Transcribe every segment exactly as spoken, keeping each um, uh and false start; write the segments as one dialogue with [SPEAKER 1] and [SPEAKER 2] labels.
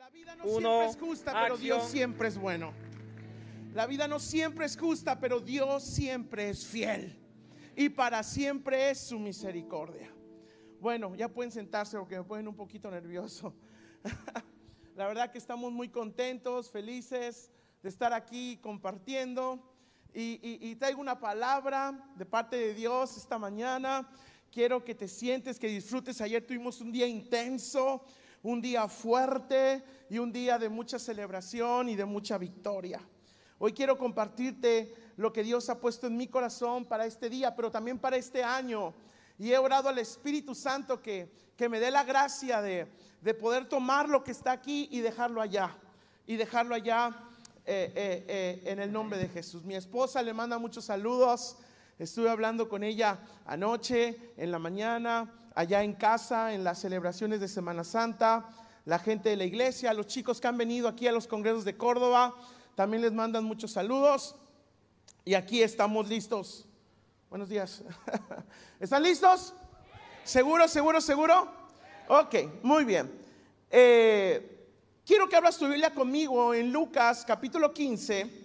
[SPEAKER 1] La vida no
[SPEAKER 2] Uno,
[SPEAKER 1] siempre es justa, pero
[SPEAKER 2] acción.
[SPEAKER 1] Dios siempre es bueno. La vida no siempre es justa, pero Dios siempre es fiel. Y para siempre es su misericordia. Bueno, ya pueden sentarse porque me ponen un poquito nervioso. La verdad que estamos muy contentos, felices de estar aquí compartiendo. Y, y, y traigo una palabra de parte de Dios esta mañana. Quiero que te sientes, que disfrutes. Ayer tuvimos un día intenso, un día fuerte y un día de mucha celebración y de mucha victoria. Hoy quiero compartirte lo que Dios ha puesto en mi corazón para este día, pero también para este año. Y he orado al Espíritu Santo que, que me dé la gracia de, de poder tomar lo que está aquí y dejarlo allá. Y dejarlo allá eh, eh, eh, en el nombre de Jesús. Mi esposa le manda muchos saludos. Estuve hablando con ella anoche, en la mañana, allá en casa, en las celebraciones de Semana Santa. La gente de la iglesia, los chicos que han venido aquí a los congresos de Córdoba, también les mandan muchos saludos. Y aquí estamos listos. Buenos días. ¿Están listos? ¿Seguro, seguro, seguro? Ok, muy bien. Eh, quiero que abras tu Biblia conmigo en Lucas capítulo quince.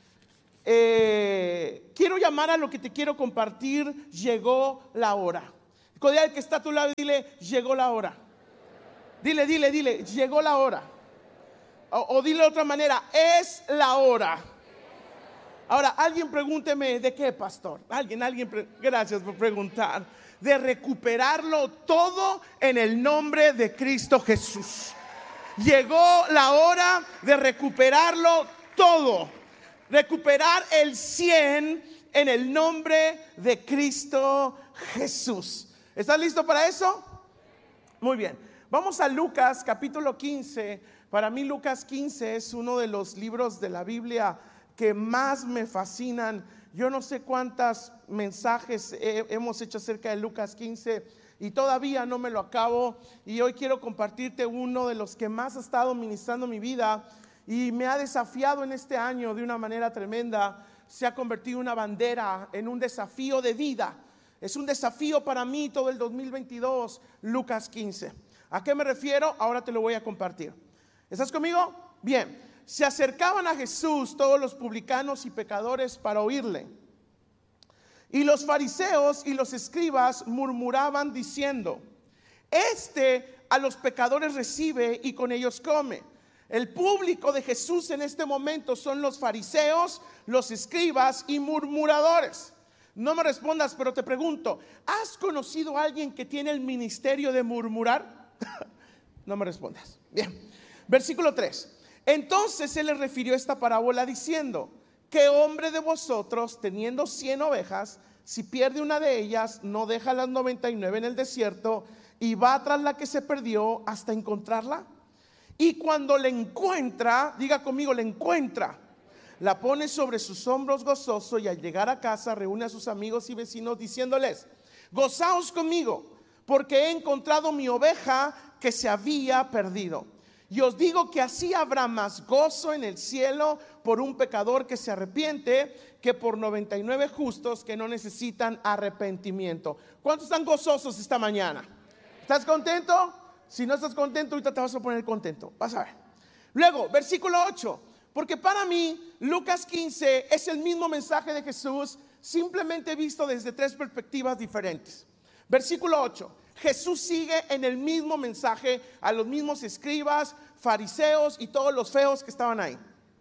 [SPEAKER 1] Eh, quiero llamar a lo que te quiero compartir. Llegó la hora. Con el que está a tu lado, dile: llegó la hora. Dile, dile, dile: llegó la hora. O, o dile de otra manera: es la hora. Ahora, alguien pregúnteme: ¿de qué, pastor? Alguien, alguien, pre- gracias por preguntar. De recuperarlo todo en el nombre de Cristo Jesús. Llegó la hora de recuperarlo todo. Recuperar el cien en el nombre de Cristo Jesús. ¿Estás listo para eso? Muy bien. Vamos a Lucas capítulo quince. Para mí Lucas quince es uno de los libros de la Biblia que más me fascinan. Yo no sé cuántos mensajes he, hemos hecho acerca de Lucas quince y todavía no me lo acabo. Y hoy quiero compartirte uno de los que más ha estado ministrando mi vida y me ha desafiado en este año de una manera tremenda. Se ha convertido en una bandera, en un desafío de vida. Es un desafío para mí todo el dos mil veintidós, Lucas quince. ¿A qué me refiero? Ahora te lo voy a compartir. ¿Estás conmigo? Bien. Se acercaban a Jesús todos los publicanos y pecadores para oírle. Y los fariseos y los escribas murmuraban diciendo: Este a los pecadores recibe y con ellos come. El público de Jesús en este momento son los fariseos, los escribas y murmuradores. No me respondas, pero te pregunto: ¿has conocido a alguien que tiene el ministerio de murmurar? No me respondas. Bien. Versículo tres. Entonces él les refirió esta parábola diciendo: ¿qué hombre de vosotros, teniendo cien ovejas, si pierde una de ellas, no deja las noventa y nueve en el desierto y va tras la que se perdió hasta encontrarla? Y cuando la encuentra, diga conmigo, la encuentra, la pone sobre sus hombros gozoso, y al llegar a casa reúne a sus amigos y vecinos diciéndoles: gozaos conmigo, porque he encontrado mi oveja que se había perdido. Y os digo que así habrá más gozo en el cielo por un pecador que se arrepiente que por noventa y nueve justos que no necesitan arrepentimiento. ¿Cuántos están gozosos esta mañana? ¿Estás contento? Si no estás contento, ahorita te vas a poner contento. Vas a ver. Luego, versículo ocho. Porque para mí, Lucas quince es el mismo mensaje de Jesús, simplemente visto desde tres perspectivas diferentes. Versículo ocho. Jesús sigue en el mismo mensaje a los mismos escribas, fariseos y todos los feos que estaban ahí.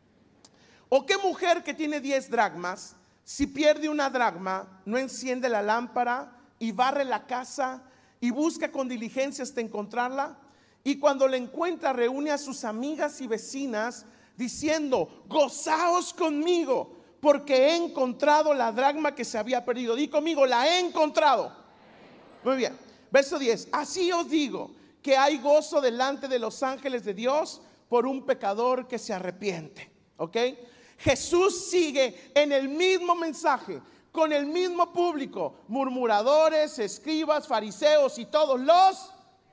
[SPEAKER 1] ¿O qué mujer que tiene diez dracmas, si pierde una dracma, no enciende la lámpara y barre la casa y busca con diligencia hasta encontrarla? Y cuando la encuentra, reúne a sus amigas y vecinas diciendo: gozaos conmigo, porque he encontrado la dracma que se había perdido. Di conmigo: la he encontrado. Muy bien. Verso diez. Así os digo que hay gozo delante de los ángeles de Dios por un pecador que se arrepiente. ¿Ok? Jesús sigue en el mismo mensaje, con el mismo público: murmuradores, escribas, fariseos y todos los...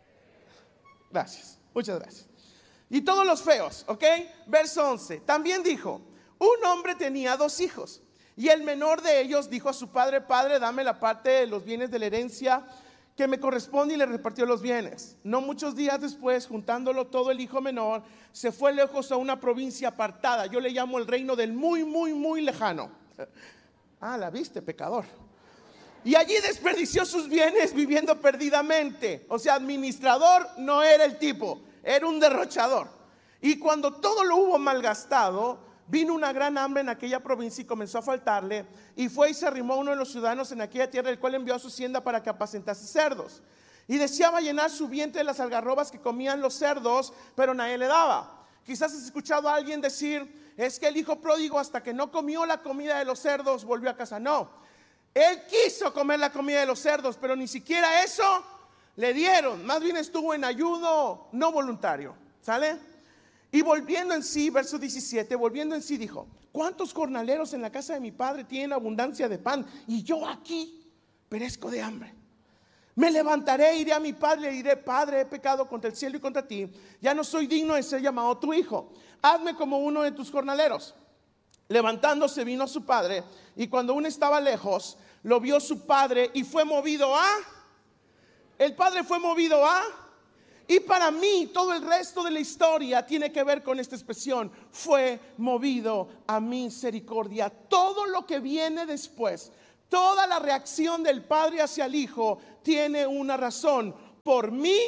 [SPEAKER 1] Gracias, muchas gracias. Y todos los feos. ¿Ok? Verso once. También dijo: un hombre tenía dos hijos, y el menor de ellos dijo a su padre: Padre, dame la parte de los bienes de la herencia que me corresponde y le repartió los bienes. No muchos días después, juntándolo todo, el hijo menor se fue lejos a una provincia apartada. Yo le llamo el reino del muy, muy, muy lejano. Ah, la viste, pecador. Y allí desperdició sus bienes viviendo perdidamente. O sea, administrador no era el tipo, era un derrochador. Y cuando todo lo hubo malgastado, vino una gran hambre en aquella provincia y comenzó a faltarle. Y fue y se arrimó a uno de los ciudadanos en aquella tierra, el cual envió a su hacienda para que apacentase cerdos. Y deseaba llenar su vientre de las algarrobas que comían los cerdos, pero nadie le daba. Quizás has escuchado a alguien decir, es que el hijo pródigo, hasta que no comió la comida de los cerdos, volvió a casa. No. Él quiso comer la comida de los cerdos, pero ni siquiera eso le dieron. Más bien estuvo en ayuno no voluntario. ¿Sale? Y volviendo en sí, verso diecisiete, volviendo en sí dijo, ¿cuántos jornaleros en la casa de mi padre tienen abundancia de pan? Y yo aquí perezco de hambre. Me levantaré, iré a mi padre y le diré, Padre, he pecado contra el cielo y contra ti. Ya no soy digno de ser llamado tu hijo. Hazme como uno de tus jornaleros. Levantándose vino a su padre, y cuando aún estaba lejos, lo vio su padre y fue movido a, el padre fue movido a, y para mí todo el resto de la historia tiene que ver con esta expresión, fue movido a misericordia. Todo lo que viene después, toda la reacción del padre hacia el hijo tiene una razón, por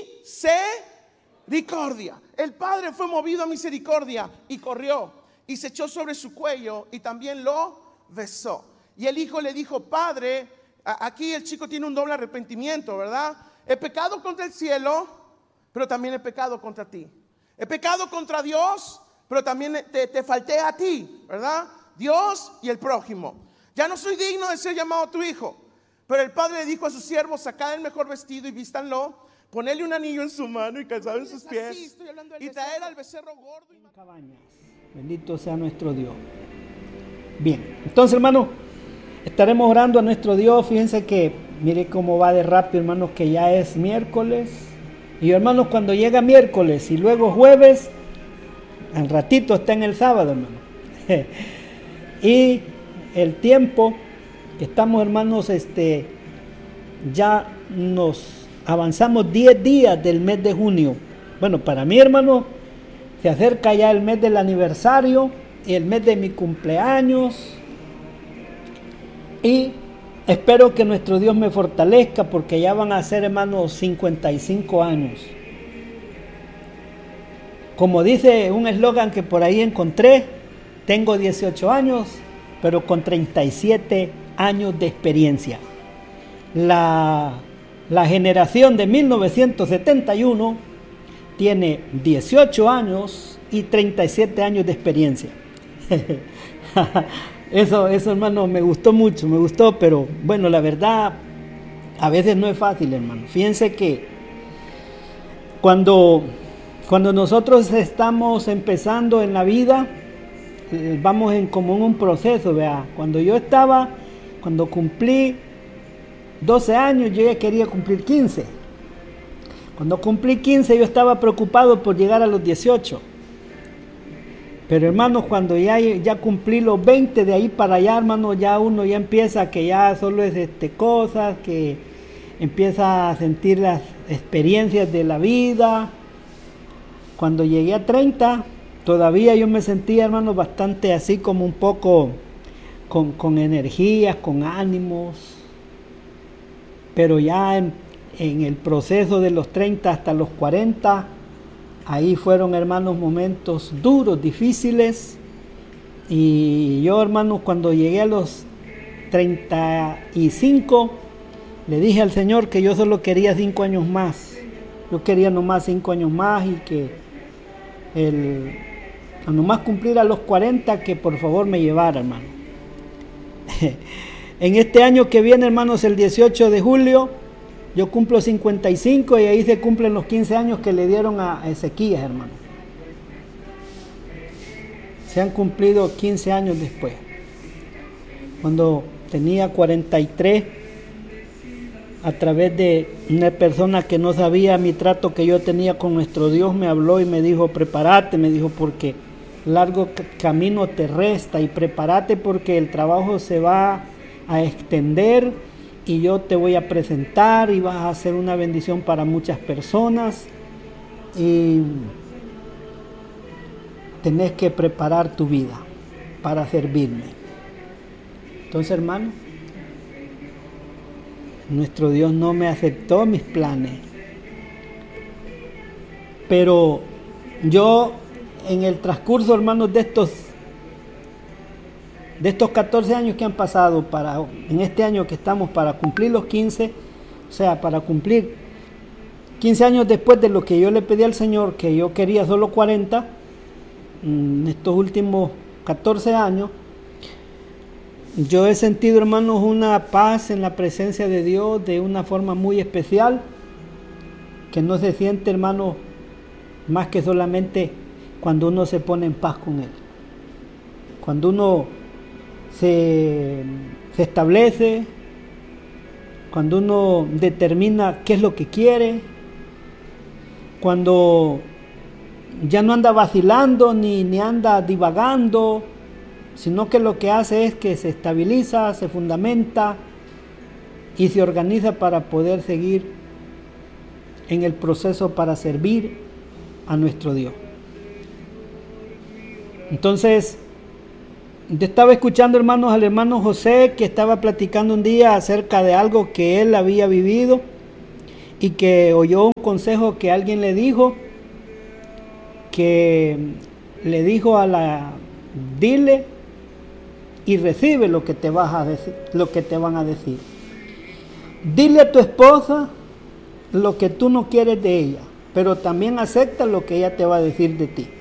[SPEAKER 1] misericordia. El padre fue movido a misericordia y corrió y se echó sobre su cuello y también lo besó. Y el hijo le dijo, Padre, aquí el chico tiene un doble arrepentimiento, ¿verdad? He pecado contra el cielo, pero también he pecado contra ti. He pecado contra Dios, pero también te, te falté a ti, ¿verdad? Dios y el prójimo. Ya no soy digno de ser llamado tu hijo. Pero el padre le dijo a sus siervos, sacad el mejor vestido y vístanlo, ponedle un anillo en su mano y calzado en sus pies, y traer al becerro gordo y
[SPEAKER 2] cabañas. Bendito sea nuestro Dios. Bien, entonces, hermano, estaremos orando a nuestro Dios. Fíjense que, mire cómo va de rápido, hermanos, que ya es miércoles. Y hermanos, cuando llega miércoles y luego jueves, al ratito está en el sábado, hermano. Y el tiempo que estamos, hermanos, este, ya nos avanzamos diez días del mes de junio. Bueno, para mí, hermano, se acerca ya el mes del aniversario, el mes de mi cumpleaños. Y espero que nuestro Dios me fortalezca, porque ya van a ser, hermanos, cincuenta y cinco años. Como dice un eslogan que por ahí encontré, tengo dieciocho años, pero con treinta y siete años de experiencia. La, la generación de mil novecientos setenta y uno tiene dieciocho años y treinta y siete años de experiencia. Eso, eso, hermano, me gustó mucho, me gustó, pero bueno, la verdad, a veces no es fácil, hermano. Fíjense que cuando, cuando nosotros estamos empezando en la vida, eh, vamos en como en un proceso, vea. Cuando yo estaba, cuando cumplí doce años, yo ya quería cumplir quince. Cuando cumplí quince, yo estaba preocupado por llegar a los dieciocho. Pero, hermanos, cuando ya, ya cumplí los veinte, de ahí para allá, hermanos, ya uno ya empieza que ya solo es este, cosas, que empieza a sentir las experiencias de la vida. Cuando llegué a treinta, todavía yo me sentía, hermanos, bastante así como un poco con, con energías, con ánimos. Pero ya en, en el proceso de los treinta hasta los cuarenta, ahí fueron, hermanos, momentos duros, difíciles. Y yo, hermanos, cuando llegué a los treinta y cinco, le dije al Señor que yo solo quería cinco años más. Yo quería nomás cinco años más, y que el, nomás cumplir a los cuarenta, que por favor me llevara, hermano. En este año que viene, hermanos, el dieciocho de julio, yo cumplo cincuenta y cinco, y ahí se cumplen los quince años que le dieron a Ezequías, hermano. Se han cumplido quince años después. Cuando tenía cuarenta y tres, a través de una persona que no sabía mi trato que yo tenía con nuestro Dios, me habló y me dijo, prepárate, me dijo, porque largo camino te resta, y prepárate porque el trabajo se va a extender, y yo te voy a presentar y vas a ser una bendición para muchas personas y tenés que preparar tu vida para servirme. Entonces, hermano, nuestro Dios no me aceptó mis planes, pero yo en el transcurso, hermanos, de estos de estos catorce años que han pasado, para en este año que estamos para cumplir los quince, o sea, para cumplir quince años después de lo que yo le pedí al Señor, que yo quería solo cuarenta, en estos últimos catorce años, yo he sentido, hermanos, una paz en la presencia de Dios de una forma muy especial, que no se siente, hermanos, más que solamente cuando uno se pone en paz con Él. Cuando uno se, se establece, cuando uno determina qué es lo que quiere, cuando ya no anda vacilando ni, ni anda divagando, sino que lo que hace es que se estabiliza, se fundamenta y se organiza para poder seguir en el proceso para servir a nuestro Dios. Entonces, yo estaba escuchando, hermanos, al hermano José, que estaba platicando un día acerca de algo que él había vivido y que oyó un consejo que alguien le dijo, que le dijo a la, dile y recibe lo que te vas a decir, lo que te van a decir. Dile a tu esposa lo que tú no quieres de ella, pero también acepta lo que ella te va a decir de ti.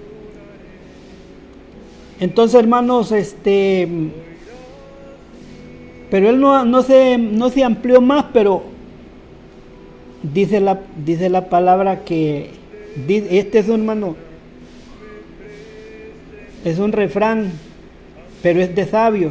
[SPEAKER 2] Entonces, hermanos, este, pero él no, no, se, no se amplió más, pero dice la, dice la palabra que, este es un, hermano, es un refrán, pero es de sabios.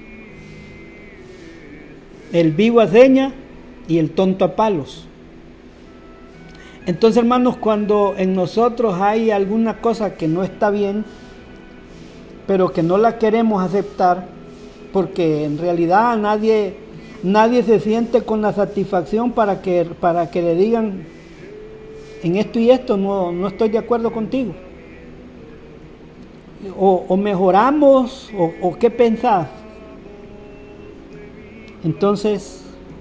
[SPEAKER 2] El vivo a seña y el tonto a palos. Entonces, hermanos, cuando en nosotros hay alguna cosa que no está bien, pero que no la queremos aceptar, porque en realidad nadie, nadie se siente con la satisfacción para que, para que le digan, en esto y esto no, no estoy de acuerdo contigo. O, o mejoramos, o, o qué pensás. Entonces,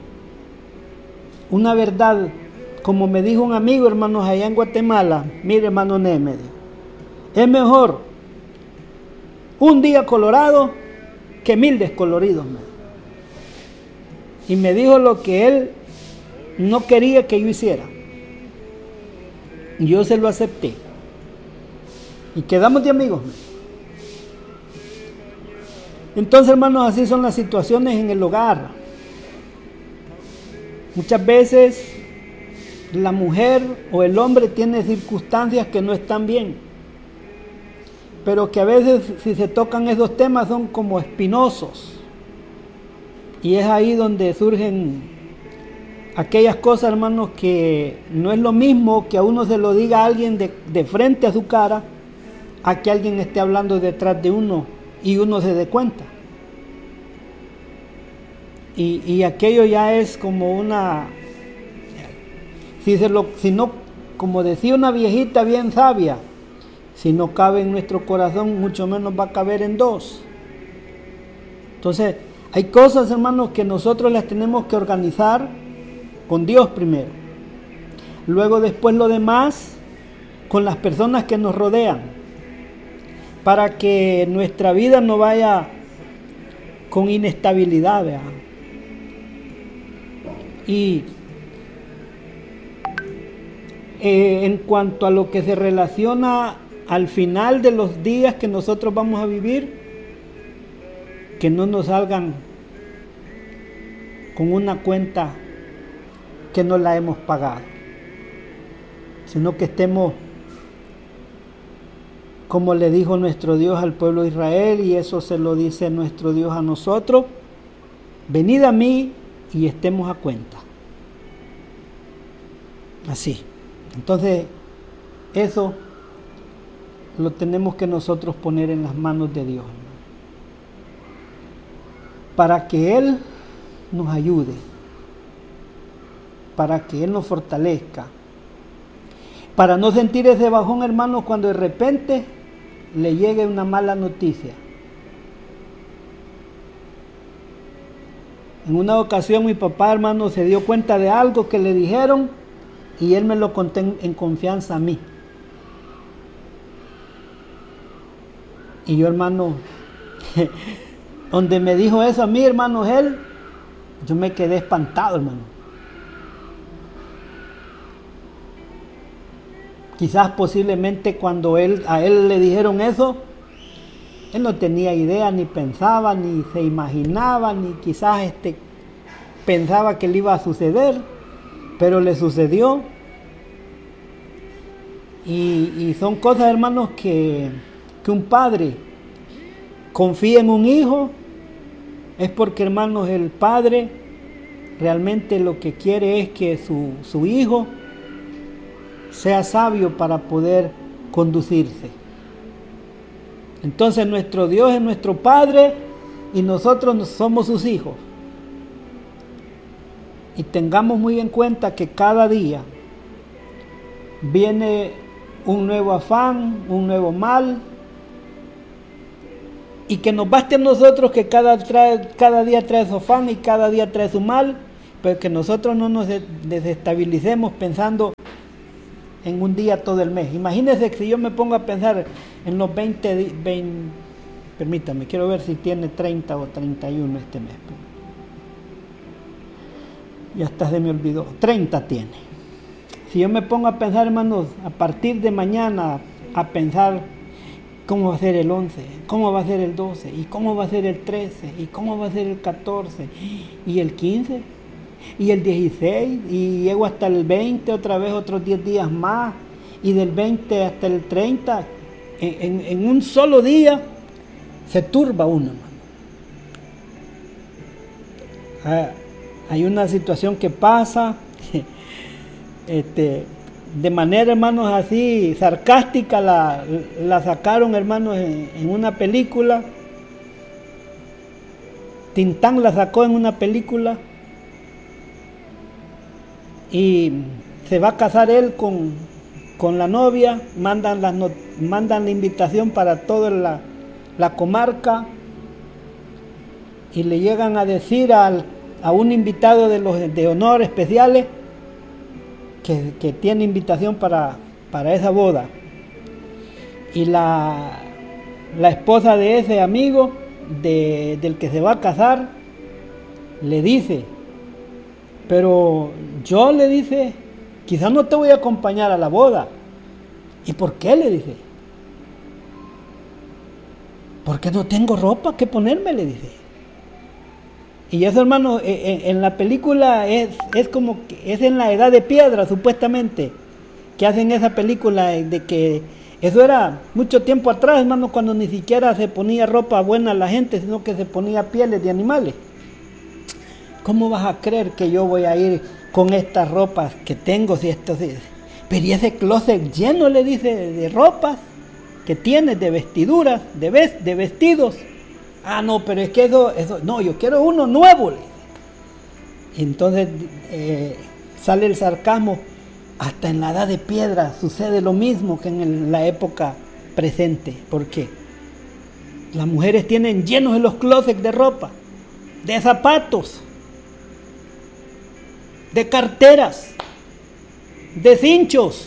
[SPEAKER 2] una verdad, como me dijo un amigo, hermanos, allá en Guatemala, mire, hermano Neme, es mejor un día colorado que mil descoloridos. Y me dijo lo que él no quería que yo hiciera. Y yo se lo acepté. Y quedamos de amigos. Entonces, hermanos, así son las situaciones en el hogar. Muchas veces la mujer o el hombre tiene circunstancias que no están bien, pero que a veces, si se tocan esos temas, son como espinosos. Y es ahí donde surgen aquellas cosas, hermanos, que no es lo mismo que a uno se lo diga a alguien de, de frente a su cara, a que alguien esté hablando detrás de uno y uno se dé cuenta. Y, y aquello ya es como una, si, se lo, si no, como decía una viejita bien sabia, si no cabe en nuestro corazón, mucho menos va a caber en dos. Entonces, hay cosas, hermanos, que nosotros las tenemos que organizar con Dios primero. Luego, después lo demás, con las personas que nos rodean, para que nuestra vida no vaya con inestabilidad, ¿verdad? Y eh, en cuanto a lo que se relaciona al final de los días que nosotros vamos a vivir, que no nos salgan con una cuenta que no la hemos pagado, sino que estemos como le dijo nuestro Dios al pueblo de Israel, y eso se lo dice nuestro Dios a nosotros: venid a mí y estemos a cuenta. Así. Entonces, eso lo tenemos que nosotros poner en las manos de Dios, para que Él nos ayude, para que Él nos fortalezca, para no sentir ese bajón, hermanos, cuando de repente le llegue una mala noticia. En una ocasión mi papá, hermano, se dio cuenta de algo que le dijeron y él me lo contó en, en confianza a mí. Y yo, hermano, donde me dijo eso a mí, hermano, él, yo me quedé espantado, hermano. Quizás posiblemente cuando él, a él le dijeron eso, él no tenía idea, ni pensaba, ni se imaginaba, ni quizás este, pensaba que le iba a suceder, pero le sucedió. Y, y son cosas, hermanos, que, que un padre confía en un hijo, es porque, hermanos, el padre realmente lo que quiere es que su, su hijo sea sabio para poder conducirse. Entonces nuestro Dios es nuestro Padre y nosotros somos sus hijos. Y tengamos muy en cuenta que cada día viene un nuevo afán, un nuevo mal, y que nos baste a nosotros que cada, trae, cada día trae su afán y cada día trae su mal, pero que nosotros no nos desestabilicemos pensando en un día todo el mes. Imagínense que si yo me pongo a pensar en los veinte, veinte, permítame, quiero ver si tiene treinta o treinta y uno este mes. Ya hasta se me olvidó, treinta tiene. Si yo me pongo a pensar, hermanos, a partir de mañana, a pensar cómo va a ser el once, cómo va a ser el doce, y cómo va a ser el trece, y cómo va a ser el catorce, y el quince, y el dieciséis, y llego hasta el veinte, otra vez otros diez días más, y del veinte hasta el treinta, en, en, en un solo día se turba uno, hermano. Ah, hay una situación que pasa este, de manera, hermanos, así sarcástica, la, la sacaron, hermanos, en, en una película. Tintán la sacó en una película y se va a casar él con, con la novia, mandan la, mandan la invitación para toda la, la comarca y le llegan a decir al, a un invitado de los de honor especiales que, que tiene invitación para, para esa boda. Y la, la esposa de ese amigo de, del que se va a casar le dice: pero yo, le dice, quizás no te voy a acompañar a la boda. ¿Y por qué? Le dice. Porque no tengo ropa que ponerme, le dice. Y eso, hermano, en la película es, es como que es en la edad de piedra, supuestamente, que hacen esa película de que eso era mucho tiempo atrás, hermano, cuando ni siquiera se ponía ropa buena a la gente, sino que se ponía pieles de animales. ¿Cómo vas a creer que yo voy a ir con estas ropas que tengo? Si esto, si... Pero y ese closet lleno, le dice, de ropas que tienes, de vestiduras, de, vest de vestidos. Ah, no, pero es que eso, eso, no, yo quiero uno nuevo. Le dice. Y entonces eh, sale el sarcasmo. Hasta en la edad de piedra sucede lo mismo que en el, la época presente. ¿Por qué? Las mujeres tienen llenos de los closets de ropa, de zapatos, de carteras, de cinchos.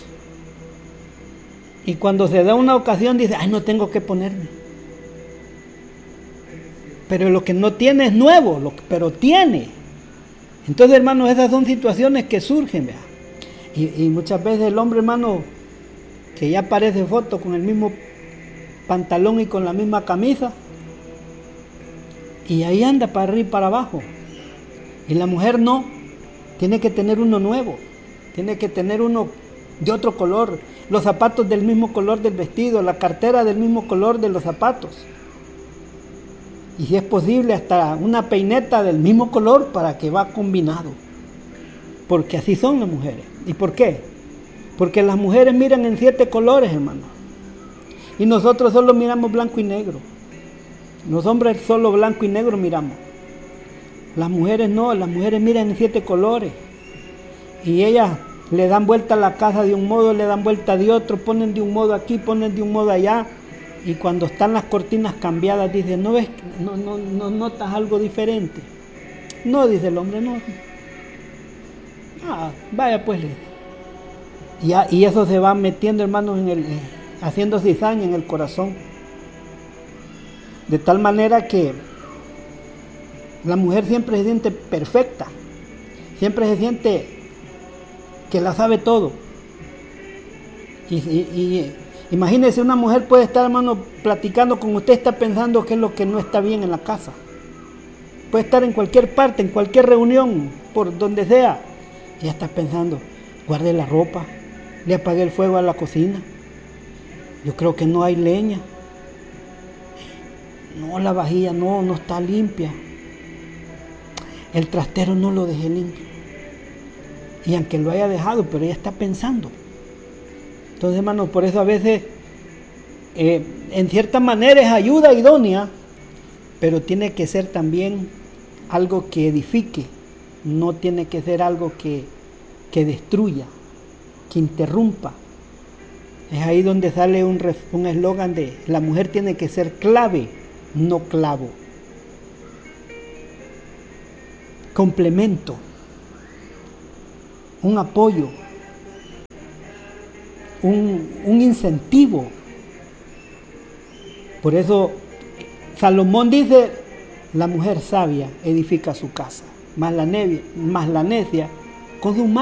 [SPEAKER 2] Y cuando se da una ocasión dice: ay, no tengo que ponerme. Pero lo que no tiene es nuevo, lo que, pero tiene. Entonces, hermanos, esas son situaciones que surgen, ¿verdad? Y, y muchas veces el hombre, hermano, que ya aparece foto con el mismo pantalón y con la misma camisa, y ahí anda para arriba y para abajo. Y la mujer no, tiene que tener uno nuevo, tiene que tener uno de otro color, los zapatos del mismo color del vestido, la cartera del mismo color de los zapatos. Y si es posible, hasta una peineta del mismo color para que va combinado. Porque así son las mujeres. ¿Y por qué? Porque las mujeres miran en siete colores, hermano. Y nosotros solo miramos blanco y negro. Los hombres solo blanco y negro miramos. Las mujeres no, las mujeres miran en siete colores. Y ellas le dan vuelta a la casa de un modo, le dan vuelta de otro, ponen de un modo aquí, ponen de un modo allá. Y cuando están las cortinas cambiadas, dicen, ¿no ves? ¿No, no, no notas algo diferente? No, dice el hombre, no. Ah, vaya pues. Y, y eso se va metiendo, hermanos, en el, eh, haciendo cizaña en el corazón. De tal manera que la mujer siempre se siente perfecta, siempre se siente que la sabe todo. Y, y, y imagínese, una mujer puede estar, hermano, platicando con usted, está pensando qué es lo que no está bien en la casa. Puede estar en cualquier parte, en cualquier reunión, por donde sea, y ya está pensando, guarde la ropa, le apagué el fuego a la cocina, yo creo que no hay leña, no, la vajilla no, no está limpia, el trastero no lo dejé limpio. Y aunque lo haya dejado, pero ella está pensando. Entonces, hermanos, por eso a veces, eh, en cierta manera es ayuda idónea, pero tiene que ser también algo que edifique, no tiene que ser algo que, que destruya, que interrumpa. Es ahí donde sale un eslogan de la mujer tiene que ser clave, no clavo. Complemento, un apoyo, un, un incentivo. Por eso Salomón dice, la mujer sabia edifica su casa, más la, necia, más la necia con sus manos